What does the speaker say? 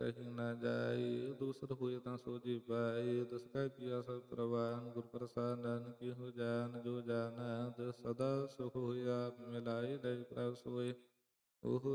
ਕਹੀ ਨਾ ਜਾਈ, ਦੂਸਰ ਹੋਏ ਤਾਂ ਸੋ ਜੀ ਪਾਈ। ਤਿਸ ਕੈ ਕੀਆ ਸਭ ਪ੍ਰਵਾਨ, ਗੁਰ ਪ੍ਰਸਾਦ ਨਾਨਕ ਹੋ ਜਾਨ। ਜੋ ਜਾਨੈ ਤਿਸ ਸਦਾ ਸੁਖ ਹੋਇਆ, ਮਿਲਾਈ ਲੈ ਪ੍ਰਭ ਸੋਏ। ਉਹ